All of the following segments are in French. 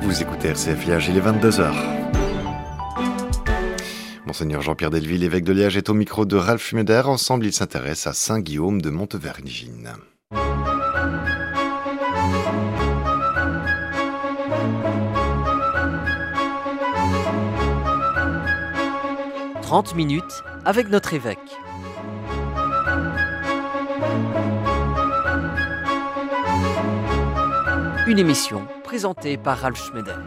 Vous écoutez RCF Liège, il est 22h. Monseigneur Jean-Pierre Delville, évêque de Liège, est au micro de Ralph Schneider. Ensemble, ils s'intéressent à Saint-Guillaume de Montevergine. « 30 minutes avec notre évêque. Une émission présentée par Ralph Schneider.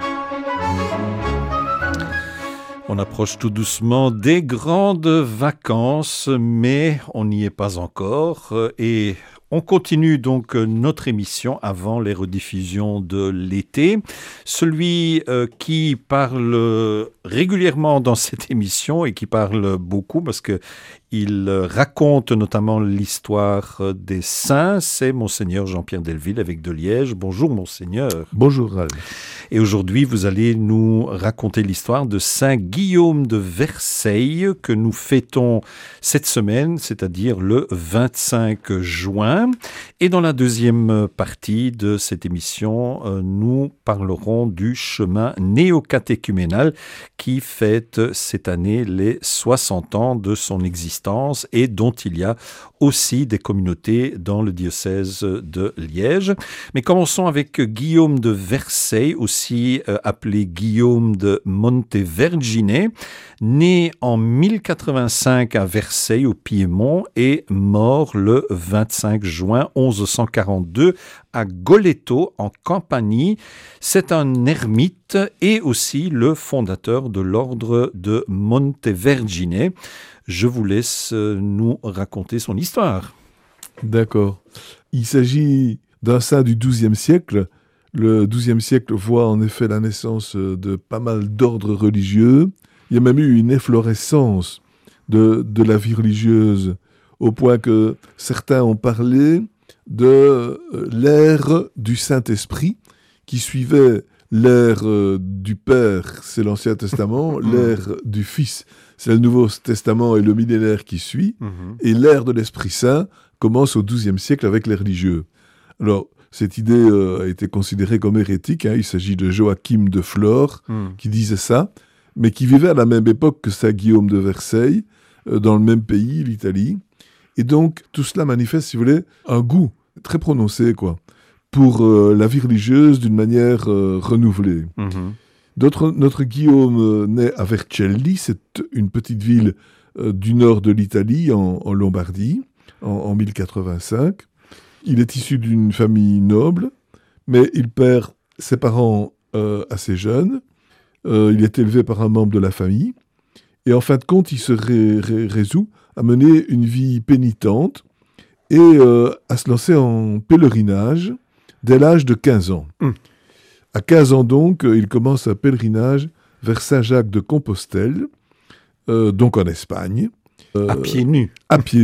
On approche tout doucement des grandes vacances, mais on n'y est pas encore. Et on continue donc notre émission avant les rediffusions de l'été. Celui qui parle régulièrement dans cette émission et qui parle beaucoup parce que il raconte notamment l'histoire des saints, c'est Monseigneur Jean-Pierre Delville, évêque de Liège. Bonjour Monseigneur. Bonjour Ralph. Et aujourd'hui, vous allez nous raconter l'histoire de Saint Guillaume de Verceil que nous fêtons cette semaine, c'est-à-dire le 25 juin. Et dans la deuxième partie de cette émission, nous parlerons du chemin néocatéchuménal qui fête cette année les 60 ans de son existence et dont il y a aussi des communautés dans le diocèse de Liège. Mais commençons avec Guillaume de Verceil, aussi appelé Guillaume de Montevergine, né en 1085 à Verceil au Piémont et mort le 25 juin 1142 à Goletto en Campanie. C'est un ermite et aussi le fondateur de l'ordre de Montevergine. Je vous laisse nous raconter son histoire. D'accord. Il s'agit d'un saint du XIIe siècle. Le XIIe siècle voit en effet la naissance de pas mal d'ordres religieux. Il y a même eu une efflorescence de la vie religieuse, au point que certains ont parlé de l'ère du Saint-Esprit, qui suivait l'ère du Père, c'est l'Ancien Testament, l'ère du Fils, c'est le Nouveau Testament et le millénaire qui suit, et l'ère de l'Esprit Saint commence au XIIe siècle avec les religieux. Alors, cette idée a été considérée comme hérétique, il s'agit de Joachim de Flore qui disait ça, mais qui vivait à la même époque que Saint Guillaume de Verceil, dans le même pays, l'Italie, et donc tout cela manifeste, si vous voulez, un goût très prononcé, pour la vie religieuse d'une manière renouvelée. Notre Guillaume naît à Vercelli, c'est une petite ville du nord de l'Italie, en Lombardie, en 1085. Il est issu d'une famille noble, mais il perd ses parents assez jeunes. Il est élevé par un membre de la famille. Et en fin de compte, il se résout à mener une vie pénitente et à se lancer en pèlerinage dès l'âge de 15 ans. À 15 ans donc, il commence un pèlerinage vers Saint-Jacques de Compostelle, donc en Espagne. À pieds nus. À pieds